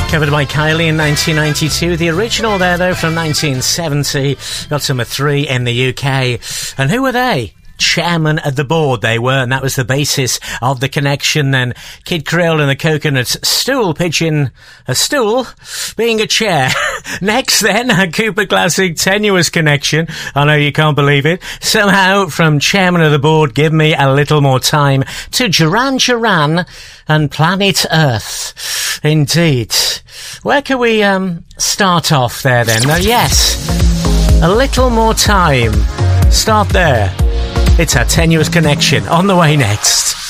Covered by Kylie in 1992. The original there, though, from 1970. Got number 3 in the UK. And who were they? Chairman of the board they were, and that was the basis of the connection. Then Kid Creole and the Coconuts, stool pitching a stool being a chair. Next then, a Cooper Classic Tenuous Connection. I know you can't believe it. Somehow from Chairman of the Board, Give Me a Little More Time, to Duran Duran and Planet Earth. Indeed. Where can we start off there then? Yes, a little more time. Start there. It's our Tenuous Connection on the way next.